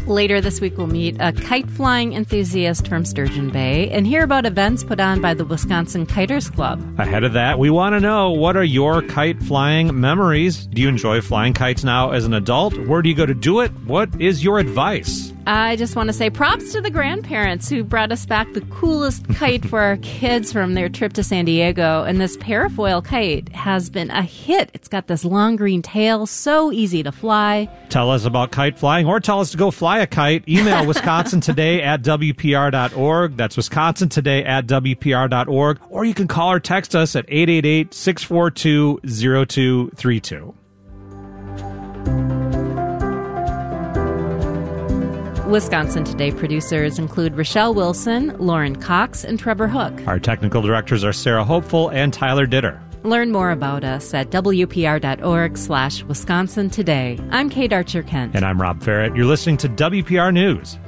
Later this week, we'll meet a kite-flying enthusiast from Sturgeon Bay and hear about events put on by the Wisconsin Kiters Club. Ahead of that, we want to know, what are your kite-flying memories? Do you enjoy flying kites now as an adult? Where do you go to do it? What is your advice? I just want to say props to the grandparents who brought us back the coolest kite for our kids from their trip to San Diego. And this parafoil kite has been a hit. It's got this long green tail, so easy to fly. Tell us about kite flying, or tell us to go fly a kite. Email wisconsintoday@wpr.org. That's wisconsintoday@wpr.org. Or you can call or text us at 888-642-0232. Wisconsin Today producers include Rochelle Wilson, Lauren Cox, and Trevor Hook. Our technical directors are Sarah Hopeful and Tyler Ditter. Learn more about us at wpr.org/Wisconsin Today. I'm Kate Archer-Kent. And I'm Rob Farrett. You're listening to WPR News.